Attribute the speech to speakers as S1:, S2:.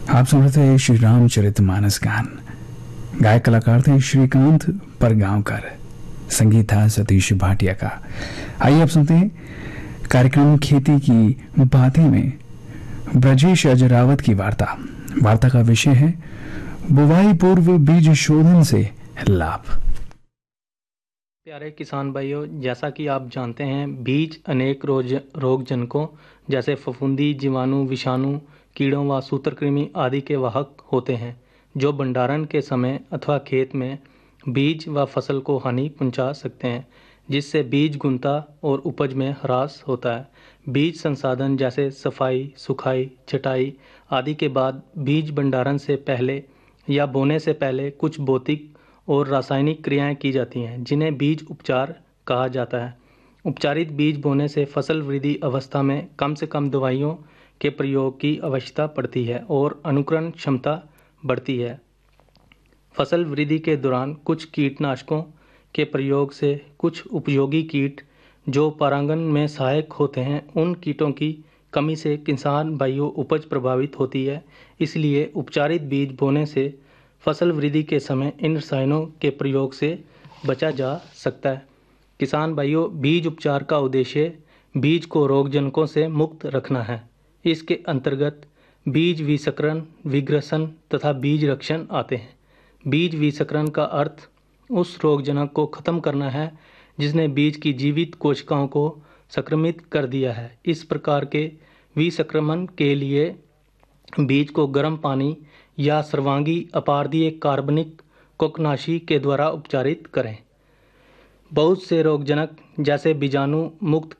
S1: आप सुन रहे थे श्री रामचरितमानस गान। गायक कलाकार थे श्रीकांत परगांवकर, संगीत था सतीश भाटिया का। आइए अब सुनते हैं कार्यक्रम खेती की बातें में ब्रजेश अजरावत की वार्ता का विषय है बुवाई पूर्व बीज शोधन से लाभ।
S2: प्यारे किसान भाइयों, जैसा कि आप जानते हैं, बीज अनेक रोग जनकों जैसे फफूंदी, जीवाणु, विषाणु, कीड़ों व सूत्रकृमि आदि के वाहक होते हैं, जो भंडारण के समय अथवा खेत में बीज व फसल को हानि पहुंचा सकते हैं, जिससे बीज गुणवत्ता और उपज में ह्रास होता है। बीज संसाधन जैसे सफाई, सुखाई, छटाई आदि के बाद बीज भंडारण से पहले या बोने से पहले कुछ भौतिक और रासायनिक क्रियाएं की जाती हैं, जिन्हें बीज उपचार कहा जाता है। उपचारित बीज बोने से फसल वृद्धि अवस्था में कम से कम दवाइयों के प्रयोग की आवश्यकता पड़ती है और अनुकरण क्षमता बढ़ती है। फसल वृद्धि के दौरान कुछ कीटनाशकों के प्रयोग से कुछ उपयोगी कीट जो परागण में सहायक होते हैं, उन कीटों की कमी से किसान भाइयों उपज प्रभावित होती है। इसलिए उपचारित बीज बोने से फसल वृद्धि के समय इन रसायनों के प्रयोग से बचा जा सकता है। किसान भाइयों, बीज उपचार का उद्देश्य बीज को रोगजनकों से मुक्त रखना है। इसके अंतर्गत बीज विसंकरण, विग्रसन तथा बीज रक्षण आते हैं। बीज विसंकरण का अर्थ उस रोगजनक को खत्म करना है जिसने बीज की जीवित कोशिकाओं को संक्रमित कर दिया है। इस प्रकार के विसंक्रमण के लिए बीज को गर्म पानी या सर्वांगी अपारदीय कार्बनिक कोकनाशी के द्वारा उपचारित करें। बहुत से रोगजनक जैसे बीजाणु मुक्त